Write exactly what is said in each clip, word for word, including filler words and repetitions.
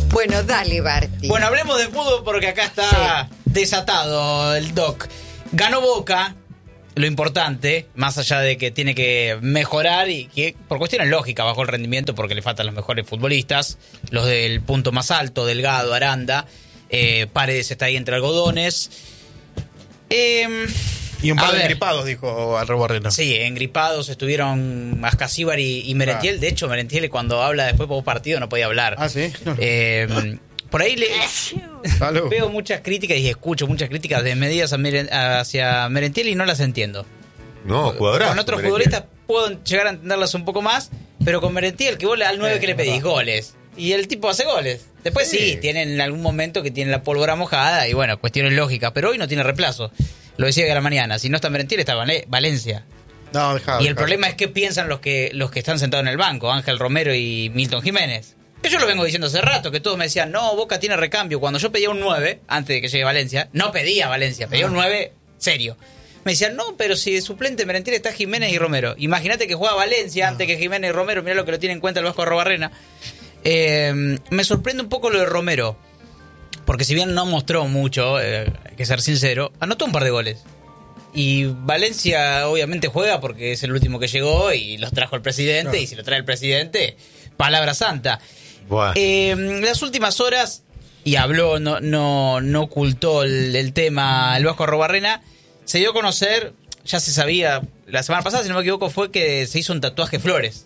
Bueno, dale, Barty. Bueno, hablemos de fútbol porque acá está sí. desatado el Doc. Ganó Boca, lo importante, más allá de que tiene que mejorar y que por cuestiones lógicas bajó el rendimiento porque le faltan los mejores futbolistas, los del punto más alto, Delgado, Aranda, eh, Paredes está ahí entre algodones. Eh, y un par de engripados, dijo Arrobarrena. Sí, engripados estuvieron Ascasíbar y, y Merentiel. Ah. De hecho, Merentiel cuando habla después por un partido no podía hablar. Ah, sí. Eh, por ahí le veo muchas críticas y escucho muchas críticas desmedidas hacia Merentiel y no las entiendo. No, jugadorazo. Con otros Merentiel. futbolistas puedo llegar a entenderlas un poco más, pero con Merentiel, que vos al nueve que le pedís goles. Y el tipo hace goles. Después sí, sí tienen en algún momento que tiene la pólvora mojada y bueno, cuestiones lógicas, pero hoy no tiene reemplazo. Lo decía de la mañana, si no está Merentiel está Valencia. No, dejá, y el dejá. problema es qué piensan los que los que están sentados en el banco, Ángel Romero y Milton Jiménez. Que yo lo vengo diciendo hace rato, que todos me decían, no, Boca tiene recambio. Cuando yo pedía un nueve, antes de que llegue Valencia, no pedía Valencia, pedía un nueve serio. Me decían, no, pero si de suplente Merentiel está Jiménez y Romero. Imagínate que juega Valencia antes que Jiménez y Romero, mirá lo que lo tiene en cuenta el Vasco Arrobarrena. Eh, me sorprende un poco lo de Romero, porque si bien no mostró mucho, eh, hay que ser sincero, anotó un par de goles. Y Valencia obviamente juega porque es el último que llegó y los trajo el presidente, no. Y si lo trae el presidente, palabra santa. Eh, las últimas horas, y habló, no, no, no ocultó el, el tema el Vasco Arrobarrena, se dio a conocer, ya se sabía, la semana pasada, si no me equivoco, fue que se hizo un tatuaje Flores.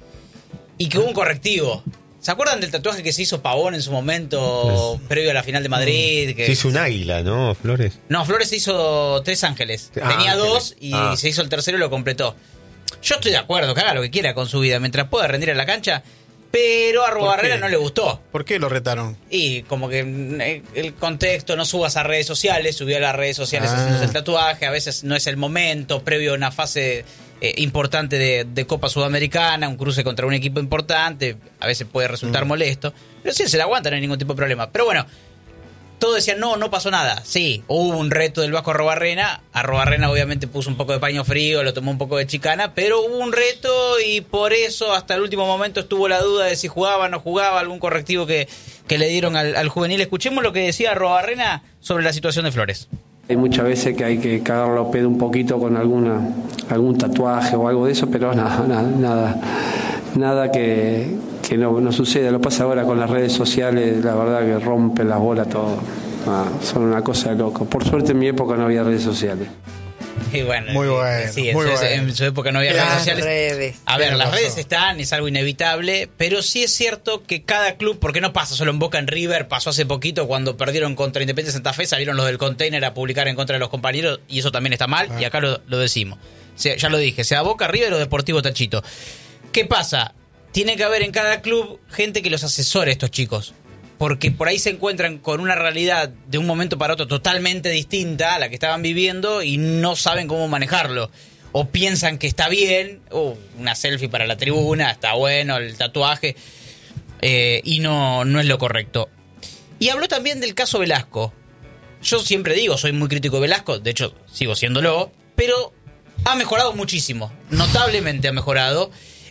Y que hubo un correctivo. ¿Se acuerdan del tatuaje que se hizo Pavón en su momento, pues, previo a la final de Madrid? Que se hizo un águila, ¿no, Flores? No, Flores se hizo tres ángeles. Ah, Tenía ángeles. dos y ah. se hizo el tercero y lo completó. Yo estoy de acuerdo, que haga lo que quiera con su vida, mientras pueda rendir en la cancha, pero a Arrobarrena no le gustó. ¿Por qué lo retaron? Y como que el contexto, no subas a redes sociales, subió a las redes sociales ah. haciéndose el tatuaje, a veces no es el momento, previo a una fase... Eh, importante de, de Copa Sudamericana, un cruce contra un equipo importante, a veces puede resultar mm. molesto, pero sí, se la aguanta, no hay ningún tipo de problema. Pero bueno, todos decían, no, no pasó nada. Sí, hubo un reto del Vasco Arrobarrena, Arrobarrena obviamente puso un poco de paño frío, lo tomó un poco de chicana, pero hubo un reto y por eso hasta el último momento estuvo la duda de si jugaba o no jugaba, algún correctivo que, que le dieron al, al juvenil. Escuchemos lo que decía Arrobarrena sobre la situación de Flores. Hay muchas veces que hay que cagarlo a pedo un poquito con alguna algún tatuaje o algo de eso, pero nada, nada, nada, nada que, que no, no suceda. Lo pasa ahora con las redes sociales, la verdad que rompen las bolas todo. Ah, son una cosa de loco. Por suerte en mi época no había redes sociales. Y bueno, muy bueno, sí, en, muy su, bueno. en su época no había las redes sociales. Redes. A ver, las pasó? redes están, es algo inevitable, pero sí es cierto que cada club, porque no pasa solo en Boca, en River, pasó hace poquito cuando perdieron contra Independiente Santa Fe, salieron los del container a publicar en contra de los compañeros y eso también está mal, ah. y acá lo, lo decimos. O sea, ya lo dije, sea Boca, River o Deportivo Tachito. ¿Qué pasa? Tiene que haber en cada club gente que los asesore a estos chicos. Porque por ahí se encuentran con una realidad de un momento para otro totalmente distinta a la que estaban viviendo y no saben cómo manejarlo. O piensan que está bien, oh, una selfie para la tribuna, está bueno el tatuaje, eh, y no, no es lo correcto. Y habló también del caso Velasco. Yo siempre digo, soy muy crítico de Velasco, de hecho sigo siéndolo, pero ha mejorado muchísimo, notablemente ha mejorado.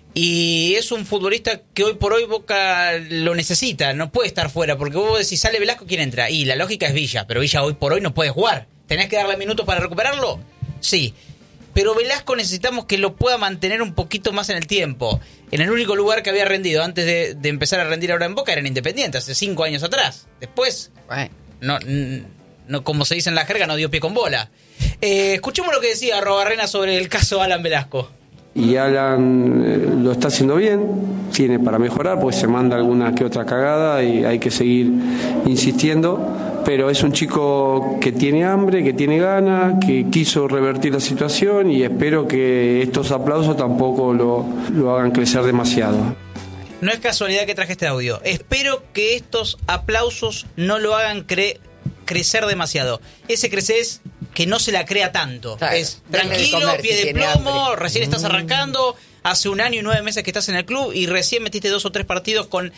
Y es un futbolista que hoy por hoy Boca lo necesita, no puede estar fuera, porque vos decís, sale Velasco, ¿quién entra? Y la lógica es Villa, pero Villa hoy por hoy no puede jugar. ¿Tenés que darle minutos para recuperarlo? Sí, pero Velasco necesitamos que lo pueda mantener un poquito más en el tiempo. En el único lugar que había rendido antes de, de empezar a rendir ahora en Boca era en Independiente, hace cinco años atrás. Después, bueno, no, no, como se dice en la jerga, no dio pie con bola. Eh, escuchemos lo que decía Arrobarrena sobre el caso Alan Velasco. Y Alan eh, lo está haciendo bien, tiene para mejorar, porque se manda alguna que otra cagada y hay que seguir insistiendo, pero es un chico que tiene hambre, que tiene ganas, que quiso revertir la situación y espero que estos aplausos tampoco lo, lo hagan crecer demasiado. No es casualidad que traje este audio. Espero que estos aplausos no lo hagan cre- crecer demasiado. Ese crecer es que no se la crea tanto. Claro, es tranquilo, de comer, pie si de plomo, hambre. Recién estás arrancando, hace un año y nueve meses que estás en el club y recién metiste dos o tres partidos con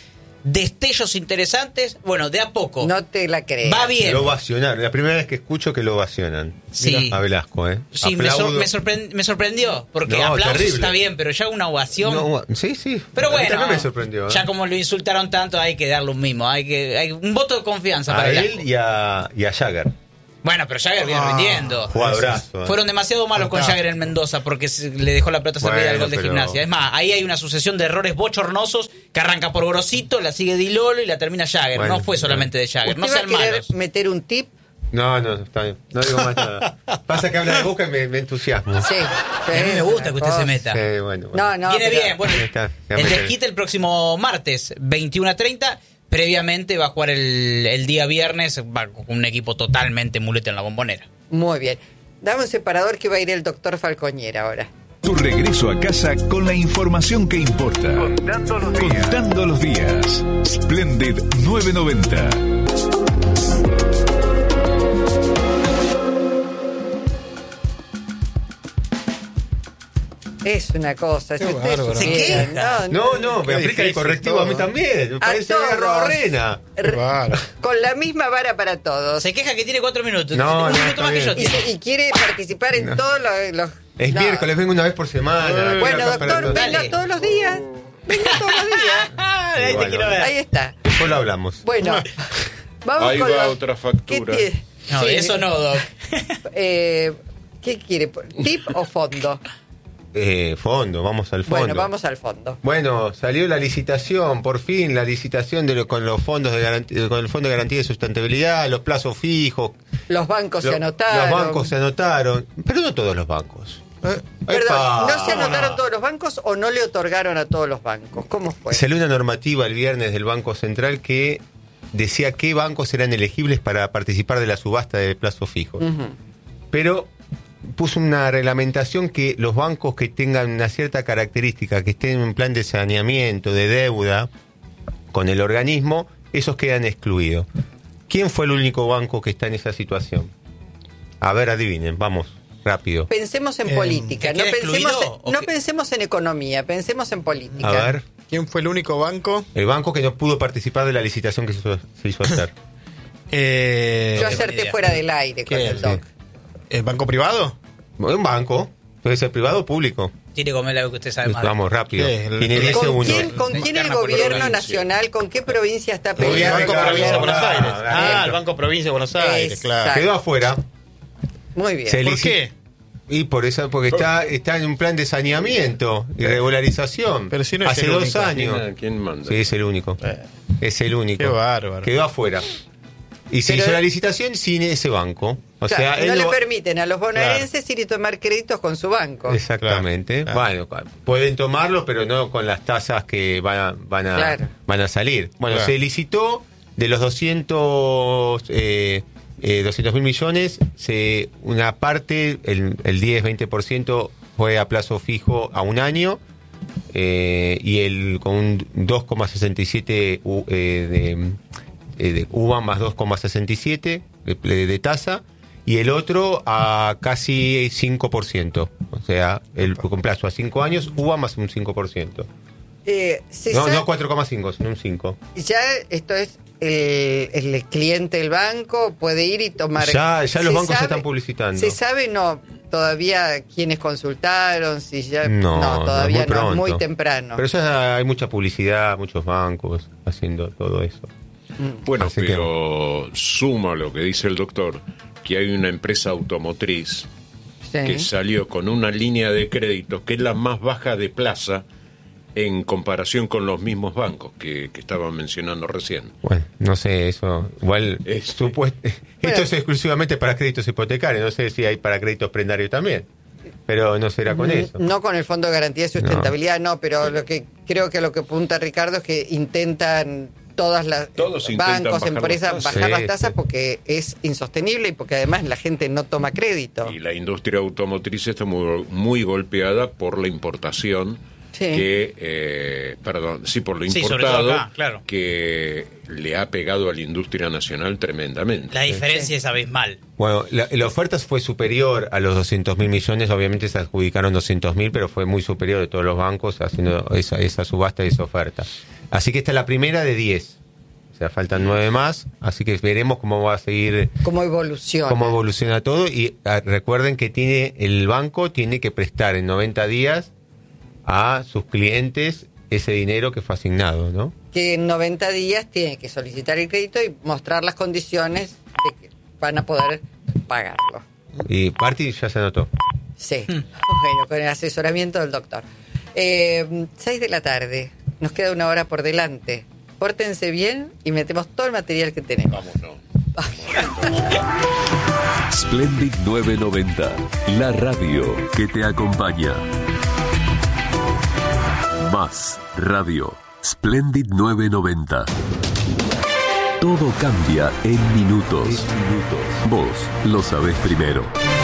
destellos interesantes. Bueno, de a poco. No te la crees. Va bien. Lo ovacionaron. La primera vez que escucho que lo ovacionan. Sí. A Velasco, ¿eh? Sí, me, sor- Aplaudo. me, sorprend- me sorprendió. Porque No, aplausos terrible. está bien, pero ya una ovación. No, sí, sí. Pero A mí bueno, también me sorprendió. ¿eh? ya como lo insultaron tanto, hay que darle un mimo. Hay que hay un voto de confianza A para él Velasco. y a, y a Jagger. Bueno, pero Jagger viene Ah, rindiendo. Jugadorazo. ¿eh? Fueron demasiado malos con Fantástico. Jagger en Mendoza porque se- le dejó la pelota servida Bueno, al gol de pero- Gimnasia. Es más, ahí hay una sucesión de errores bochornosos que arranca por Grosito, la sigue Di Lolo y la termina Jagger. Bueno, no fue solamente de Jagger. ¿Usted No va a sean querer malos. meter un tip? No, no, está bien. No digo más nada. Pasa que habla de Boca y me, me entusiasmo. Sí. A mí me gusta que usted se meta. Sí, bueno, bueno. No, no. Viene pero- bien. Bueno, Ya está, ya el me desquite el próximo martes, veintiuno a treinta. Previamente va a jugar el, el día viernes va con un equipo totalmente muleta en la Bombonera. Muy bien. Dame un separador que va a ir el doctor Falcoñera ahora. Tu regreso a casa con la información que importa. Contando los días. Contando los días. Splendid novecientos noventa. Es una cosa. Si Qué ustedes bárbaro. supieran, Se queja. No, no, me Qué aplica el difícil correctivo a mí todo. también. Me A parece todos. Rorrena. Qué bárbaro. Con la misma vara para todos. Se queja que tiene cuatro minutos. No, un no, minuto está más que bien. yo Y, tiene. se- y quiere participar en No. todos los... los- Es no. miércoles, vengo una vez por semana. Bueno, Quiero acá doctor, para- venga Dale. todos los días. Venga todos los días. Ah, ahí te Bueno. quiero ver. Ahí está. Después lo hablamos. Bueno, vamos Ahí con va los- otra factura. ¿Qué tie- No, Sí. de eso no, Doc. Eh, ¿Qué quiere? ¿Tip o fondo? Eh, fondo, vamos al fondo. Bueno, vamos al fondo. Bueno, salió la licitación, por fin, la licitación de lo- con los fondos de garantía, con el Fondo de Garantía de Sustentabilidad, los plazos fijos. Los bancos Lo- se anotaron. Los bancos se anotaron, pero no todos los bancos. Eh, Perdón, ¡epa! ¿no se anotaron todos los bancos o no le otorgaron a todos los bancos? ¿Cómo fue? Salió una normativa el viernes del Banco Central que decía qué bancos eran elegibles para participar de la subasta de plazos fijos. Ujú. Pero puso una reglamentación que los bancos que tengan una cierta característica, que estén en un plan de saneamiento, de deuda con el organismo, esos quedan excluidos. ¿Quién fue el único banco que está en esa situación? A ver, adivinen, vamos, rápido. Pensemos en Eh, política, ¿que no quede pensemos, excluido o no que- pensemos en economía, pensemos en política. A ver, ¿Quién fue el único banco? el banco que no pudo participar de la licitación que se hizo, se hizo hacer. Eh, Yo tengo acerté idea. fuera del aire con ¿Qué? el doc. ¿El banco privado? Un banco, puede ser privado o público. Tiene que comer algo que usted sabe más. Vamos, rápido. ¿Qué? El- Tiene diez ¿Con segundos. quién, con quién el Interna por gobierno provincia. nacional, con qué provincia está El peleando? Banco Claro, Provincia de Buenos claro, Aires. claro. Ah, el Banco Provincia de Buenos Aires, Exacto. claro. Quedó afuera. Muy bien. Se ¿Por lici- qué? Y por eso, porque está, está en un plan de saneamiento y regularización. Pero si no es Hace el dos único. años. ¿Quién, quién manda? Sí, es el único. Eh, Es el único. Qué bárbaro. Quedó afuera. Y se Pero- hizo la licitación sin ese banco. O Claro, sea, él no le lo- permiten a los bonaerenses ir y tomar créditos con su banco. Exactamente. Claro, Bueno, pueden tomarlo, pero no con las tasas que van a, van a, Claro. van a salir. Bueno, Claro. se licitó de los doscientos eh, eh, doscientos mil millones, se, una parte, el, el diez veinte por ciento fue a plazo fijo a un año eh, y el con un dos coma sesenta y siete u- eh, de, eh, de U V A más dos coma sesenta y siete de, de, de tasa y el otro a casi cinco por ciento. O sea, el con plazo a cinco años, U V A más un cinco por ciento. Eh, se No, sa- no cuatro coma cinco, sino un cinco. Ya esto es el, el cliente del banco puede ir y tomar. Ya- ya los ¿Se bancos se están publicitando. ¿Se sabe no todavía quiénes consultaron? Si ya No, no, todavía muy no, es pronto. muy temprano. Pero ya hay mucha publicidad, muchos bancos haciendo todo eso. Bueno, Así que- pero suma a lo que dice el doctor, que hay una empresa automotriz Sí. que salió con una línea de créditos que es la más baja de plaza en comparación con los mismos bancos que, que estaban mencionando recién. Bueno, no sé, eso. Igual, Este. supuest- Bueno. esto es exclusivamente para créditos hipotecarios. No sé si hay para créditos prendarios también. Pero no será con eso. No con el Fondo de Garantía de Sustentabilidad, no, pero lo que creo que lo que apunta Ricardo es que intentan todas las Todos intentan bancos, bajar empresas las tasas. bajar las Sí, tasas sí. porque es insostenible y porque además la gente no toma crédito. Y la industria automotriz está muy, muy golpeada por la importación, Sí. que, eh, perdón, sí, por lo Sí, sobre importado, todo acá, claro. que le ha pegado a la industria nacional tremendamente. La diferencia es abismal. Bueno, la, la oferta fue superior a los doscientos mil millones. Obviamente se adjudicaron doscientos mil, pero fue muy superior de todos los bancos haciendo esa, esa subasta y esa oferta. Así que esta es la primera de diez. O sea, faltan nueve más, así que veremos cómo va a seguir, cómo evoluciona. Cómo evoluciona todo. Y ah, recuerden que tiene el banco tiene que prestar en noventa días a sus clientes ese dinero que fue asignado, ¿no? Que en noventa días tiene que solicitar el crédito y mostrar las condiciones de que van a poder pagarlo. Y Marty ya se anotó. Sí, bueno, con el asesoramiento del doctor. Eh, seis de la tarde, nos queda una hora por delante. Pórtense bien y metemos todo el material que tenemos. Vámonos. Splendid novecientos noventa, la radio que te acompaña. Más radio. Splendid novecientos noventa. Todo cambia en minutos. Vos lo sabés primero.